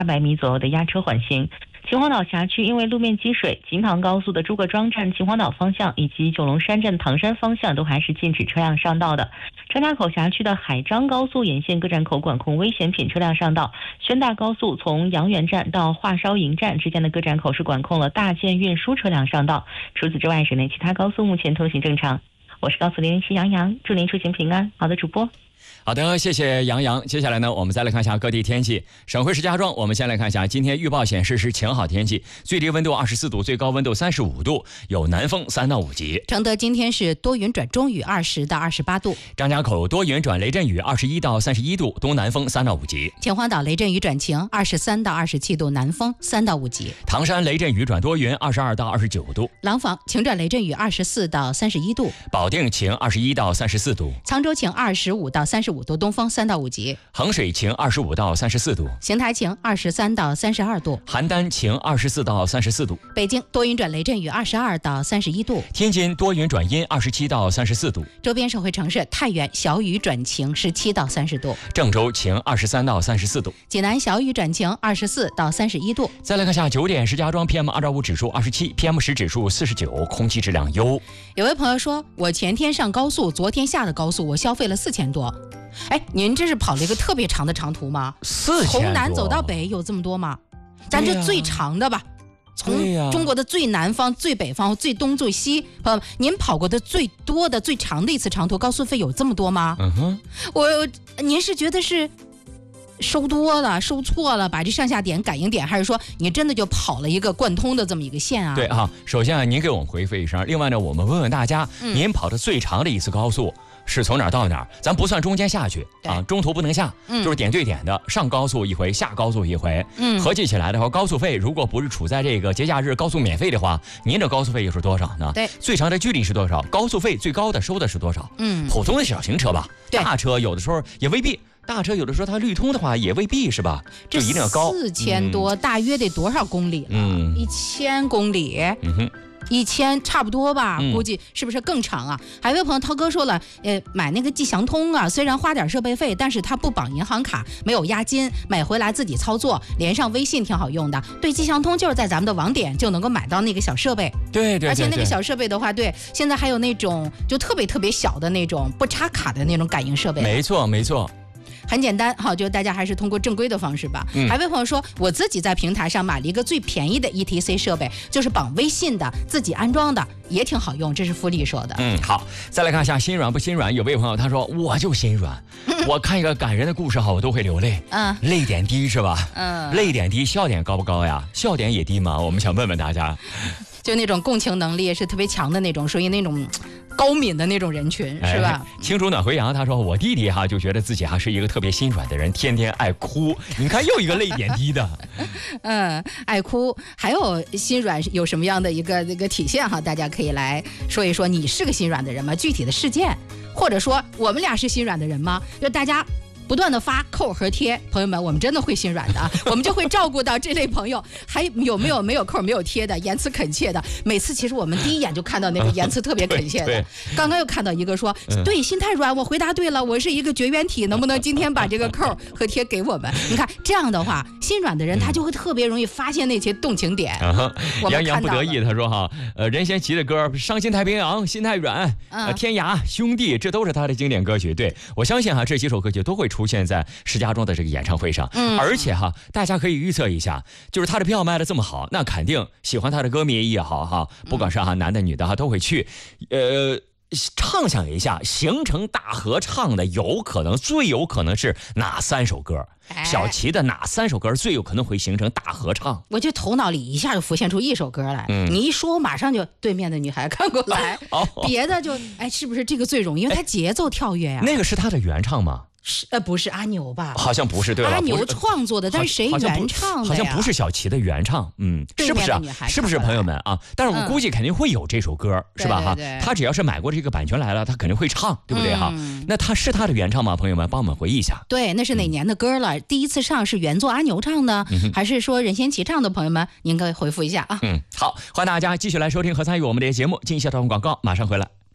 200米左右的压车缓行。秦皇岛辖区因为路面积水，京唐高速的诸葛庄站秦皇岛方向以及九龙山站唐山方向都还是禁止车辆上道的。张家口辖区的海张高速沿线各站口管控危险品车辆上道。宣大高速从阳源站到华烧营站之间的各站口是管控了大件运输车辆上道。除此之外，省内其他高速目前通行正常。我是高速007杨洋，祝您出行平安。好的，主播。 好的，谢谢杨洋。接下来呢，我们再来看一下各地天气。省会石家庄，我们先来看一下，今天预报显示是晴好天气，最低温度24度，最高温度35度，有南风3到5级。 承德今天是多云转中雨，20到28度。 张家口多云转雷阵雨，21到31度，东南风3到5级。 秦皇岛雷阵雨转晴，23到27度，南风3到5级。 唐山雷阵雨转多云，22到29度。 廊坊晴转雷阵雨，24到31度。 保定晴，21到34度。 沧州晴，25到35度，东风3到5级。 衡水晴，25到34度。 邢台晴，23到32度。 邯郸晴，24到34度。 北京多云转雷阵雨，22到31度。 天津多云转阴，27到34度。 周边省会城市太原小雨转晴，17到30度。 郑州晴，23到34度。 济南小雨转晴，24到31度。 再来看下9点，石家庄 PM2.5 指数27 ，PM10 指数49，空气质量优。 有位朋友说，我前天上高速，昨天下的高速，我消费了4000多。哎，您这是跑了一个特别长的长途吗 ？4000多， 从南走到北有这么多吗？咱这最长的吧，从中国的最南方、最北方、最东、最西，朋友们，您跑过的最多的、最长的一次长途高速费有这么多吗？您是觉得是收多了、收错了，把这上下点、感应点，还是说你真的就跑了一个贯通的这么一个线啊？ 对啊，首先您给我们回复一声，另外呢，我们问问大家，您跑的最长的一次高速是从哪儿到哪儿？咱不算中间下去啊，中途不能下，就是点对点的，上高速一回，下高速一回。合计起来的话，高速费如果不是处在这个节假日高速免费的话，您的高速费又是多少呢？ 对， 最长的距离是多少？高速费最高的收的是多少？普通的小型车吧，大车有的时候也未必。大车有的时候它绿通的话也未必是吧？就一定要高。 4000多，大约得多少公里了？1000公里。1000差不多吧，估计是不是更长啊？还有位朋友涛哥说了，买那个吉祥通啊，虽然花点设备费，但是它不绑银行卡，没有押金，买回来自己操作，连上微信挺好用的。对，吉祥通就是在咱们的网点就能够买到那个小设备。 对， 而且那个小设备的话，对，现在还有那种就特别特别小的那种不插卡的那种感应设备。 没错。 很简单，好，就大家还是通过正规的方式吧。还有位朋友说，我自己在平台上买了一个最便宜的 ETC 设备，就是绑微信的，自己安装的，也挺好用。这是付丽说的。 好，再来看一下心软不心软。有位朋友他说，我就心软，我看一个感人的故事哈，我都会流泪。泪点低是吧？泪点低，笑点高不高呀？笑点也低吗？我们想问问大家。 就那种共情能力是特别强的那种，属于那种高敏的那种人群，是吧？ 青竹暖回阳他说，我弟弟哈就觉得自己还是一个特别心软的人，天天爱哭。你看又一个泪点低的。 爱哭。还有心软有什么样的一个体现哈？大家可以来说一说，你是个心软的人吗？具体的事件，或者说我们俩是心软的人吗？就大家不断的发扣和贴，朋友们，我们真的会心软的，我们就会照顾到这类朋友。还有没有扣没有贴的，言辞恳切的？每次其实我们第一眼就看到那个言辞特别恳切的。刚刚又看到一个说，对，心太软，我回答对了，我是一个绝缘体，能不能今天把这个扣和贴给我们？你看这样的话，心软的人他就会特别容易发现那些动情点。 杨洋不得意他说哈，任贤齐的歌《伤心太平洋》、心太软、天涯兄弟，这都是他的经典歌曲。对，我相信哈，这几首歌曲都会出现在石家庄的这个演唱会上。而且哈，大家可以预测一下，就是他的票卖的这么好，那肯定喜欢他的歌迷也好哈，不管是男的女的哈都会去，畅想一下形成大合唱的最有可能是哪3首歌？小齐的哪3首歌最有可能会形成大合唱？ 我就头脑里一下就浮现出一首歌来，你一说马上就对面的女孩看过来，别的就是不是这个最容易，因为它节奏跳跃呀。 那个是他的原唱吗？ 不是阿牛吧？ 好像不是，对吧？ 阿牛创作的，但是谁原唱的呀？ 好像不是小齐的原唱，是不是啊？是不是朋友们啊？但是我估计肯定会有这首歌，是吧？哈，他只要是买过这个版权来了，他肯定会唱，对不对哈？那他是他的原唱吗？朋友们，帮我们回忆一下。 对，那是哪年的歌了？第一次上是原作阿牛唱的，还是说任贤齐唱的？朋友们，您可以回复一下啊。 好，欢迎大家继续来收听和参与我们的节目。进一下段广告，马上回来。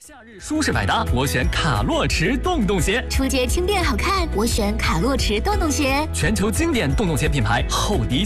夏日舒适百搭，我选卡洛驰洞洞鞋。 出街轻便好看，我选卡洛驰洞洞鞋。 全球经典洞洞鞋品牌，厚底